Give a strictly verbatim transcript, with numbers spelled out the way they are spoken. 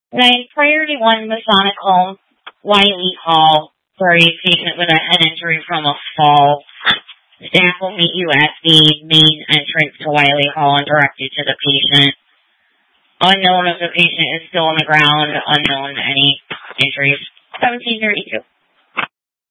nine Priority one Masonic Home, Wiley Hall, for a patient with a head injury from a fall. Staff will meet you at the main entrance to Wiley Hall and direct you to the patient. Unknown if the patient is still on the ground. Unknown any injuries. seventeen thirty-two.